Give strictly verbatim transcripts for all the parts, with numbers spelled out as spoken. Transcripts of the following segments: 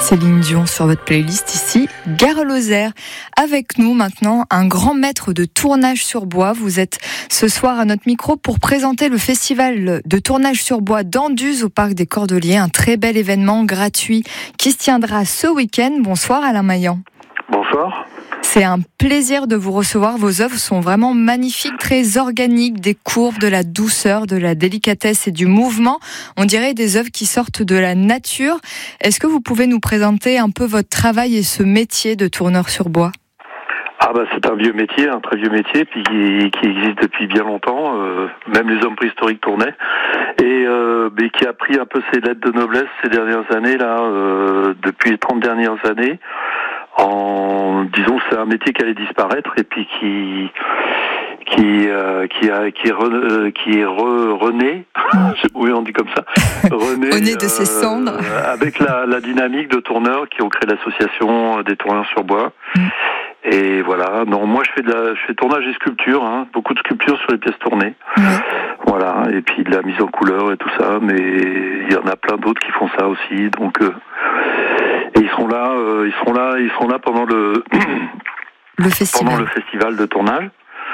Céline Dion sur votre playlist ici, Gare Lozère. Avec nous maintenant, un grand maître de tournage sur bois. Vous êtes ce soir à notre micro pour présenter le festival de tournage sur bois d'Anduze au Parc des Cordeliers. Un très bel événement gratuit qui se tiendra ce week-end. Bonsoir Alain Maillan. Bonsoir. C'est un plaisir de vous recevoir. Vos œuvres sont vraiment magnifiques, très organiques, des courbes, de la douceur, de la délicatesse et du mouvement. On dirait des œuvres qui sortent de la nature. Est-ce que vous pouvez nous présenter un peu votre travail et ce métier de tourneur sur bois ? Ah bah c'est un vieux métier, un très vieux métier, puis qui, qui existe depuis bien longtemps. Euh, même les hommes préhistoriques tournaient, et euh, mais qui a pris un peu ses lettres de noblesse ces dernières années là, euh, depuis les trente dernières années. En disons c'est un métier qui allait disparaître et puis qui qui euh, qui a qui est re, euh, qui est re, rené oui on dit comme ça rené rené de ses cendres euh, avec la, la dynamique de tourneurs qui ont créé l'association des tourneurs sur bois. Mm. Et voilà, non, moi je fais de la, je fais tournage et sculpture, hein, beaucoup de sculptures sur les pièces tournées, mmh. Voilà, et puis de la mise en couleur et tout ça, mais il y en a plein d'autres qui font ça aussi, donc euh, et ils seront là, euh, ils seront là, ils seront là pendant le, le festival, pendant le festival de tournage,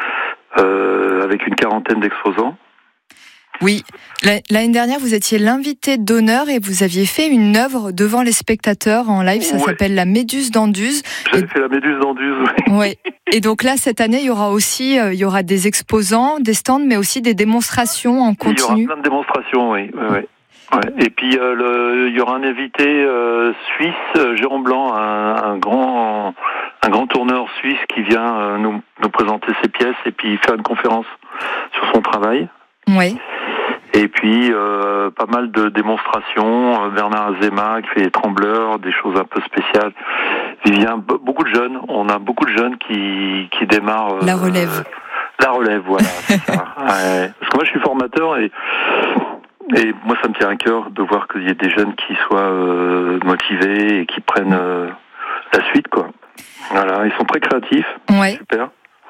euh, avec une quarantaine d'exposants. Oui, l'année dernière, vous étiez l'invité d'honneur et vous aviez fait une œuvre devant les spectateurs en live, ça ouais. s'appelle La Méduse d'Anduze. J'avais et... fait La Méduse d'Anduze, oui. Ouais. Et donc là, cette année, il y aura aussi euh, il y aura des exposants, des stands, mais aussi des démonstrations en continu. Il y aura plein de démonstrations, oui. oui, oui. Ouais. Et puis euh, le, il y aura un invité euh, suisse, Jérôme Blanc, un, un grand un grand tourneur suisse qui vient euh, nous, nous présenter ses pièces et puis faire une conférence sur son travail. Oui. Et puis euh, pas mal de démonstrations. Bernard Azema qui fait les trembleurs, des choses un peu spéciales. Il vient beaucoup de jeunes. On a beaucoup de jeunes qui qui démarrent. Euh, la relève. La relève, voilà. C'est ça. Ouais. Parce que moi, je suis formateur et et moi, ça me tient à cœur de voir qu'il y ait des jeunes qui soient euh, motivés et qui prennent euh, la suite, quoi. Voilà. Ils sont très créatifs. Ouais. Super.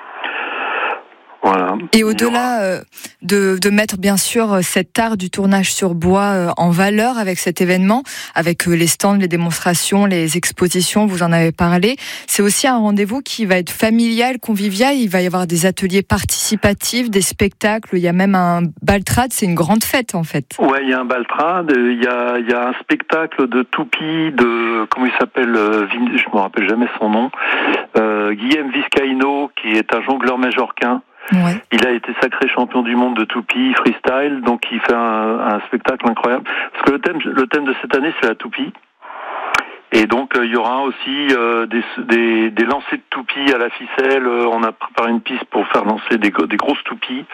Voilà. Et au-delà euh, de, de mettre bien sûr cet art du tournage sur bois euh, en valeur avec cet événement, avec euh, les stands, les démonstrations, les expositions, vous en avez parlé, c'est aussi un rendez-vous qui va être familial, convivial. Il va y avoir des ateliers participatifs, des spectacles, il y a même un baltrade, c'est une grande fête en fait. Ouais, il y a un baltrade, il y a, il y a un spectacle de toupie, de, comment il s'appelle, euh, je me rappelle jamais son nom, euh, Guillaume Vizcaíno, qui est un jongleur majorquin. Ouais. Il a été sacré champion du monde de toupie freestyle, donc il fait un, un spectacle incroyable. Parce que le thème, le thème de cette année, c'est la toupie. Et donc euh, il y aura aussi euh, des, des, des lancers de toupies à la ficelle. On a préparé une piste pour faire lancer des, des grosses toupies.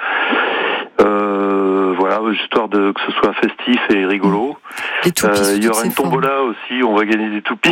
Euh, voilà, histoire de que ce soit festif et rigolo. Les toupies, euh, il y aura une tombola formes. Aussi, on va gagner des toupies.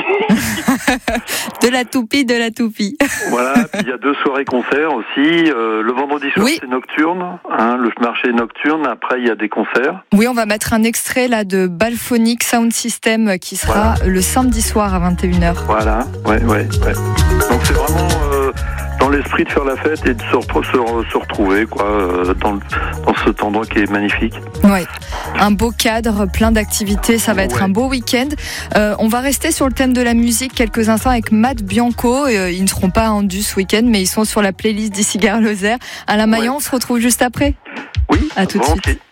De la toupie, de la toupie. Voilà, puis il y a deux soirées concerts aussi. Euh, le vendredi soir, oui. C'est nocturne, hein, le marché est nocturne. Après, il y a des concerts. Oui, on va mettre un extrait là de Balphonic Sound System qui sera voilà. Le samedi soir à vingt et une heures. Voilà, ouais, ouais, ouais. Donc c'est vraiment euh, dans l'esprit de faire la fête et de se, re- se, se retrouver, quoi, euh, dans, dans cet endroit qui est magnifique. Ouais, un beau cadre, plein d'activités, ça va être ouais. un beau week-end. Euh, on va rester sur le thème de la musique quelques instants avec Matt Bianco. Euh, ils ne seront pas à Anduze ce week-end, mais ils sont sur la playlist d'ici Gare Lozère. Alain Maillan, ouais. On se retrouve juste après. Oui, à tout de suite.